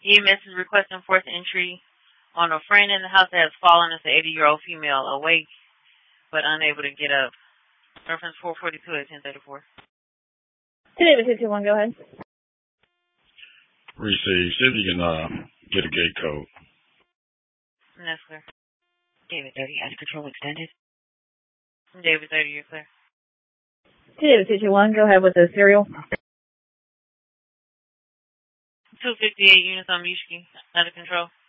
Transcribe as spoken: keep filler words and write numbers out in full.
E M S is requesting forced entry on a friend in the house that has fallen. As an eighty-year-old female awake but unable to get up. Reference four forty-two at ten thirty-four. David two two one, go ahead. Receive. See if you can uh, get a gate code. That's clear. David thirty, out of control extended. David thirty, you're clear. David two two one, go ahead with the serial. two fifty-eight units on Mishki, out of control.